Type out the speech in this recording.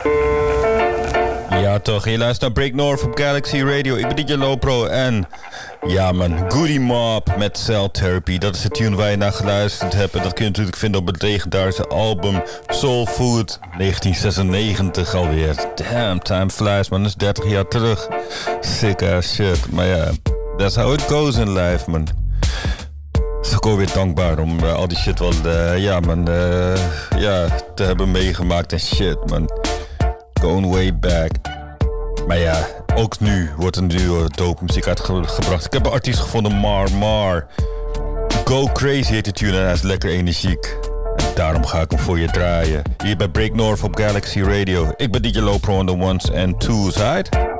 Ja toch, je luistert naar Break North op Galaxy Radio. Ik ben DJ Lopro en ja man, Goody Mob met Cell Therapy. Dat is de tune waar je naar geluisterd hebt. En dat kun je natuurlijk vinden op het legendarische album Soul Food 1996 alweer. Damn, time flies man, dat is 30 jaar terug. Sick ass shit, maar ja, that's how it goes in life man. Het is ook alweer dankbaar om al die shit wel te hebben meegemaakt en shit man. Going way back. Maar ja, ook nu wordt er nu dope muziek uitgebracht. Ik heb een artiest gevonden, Mar. Go Crazy heet de tune en hij is lekker energiek. En daarom ga ik hem voor je draaien. Hier bij Break North op Galaxy Radio. Ik ben DJ Lopro on the ones and twos, right?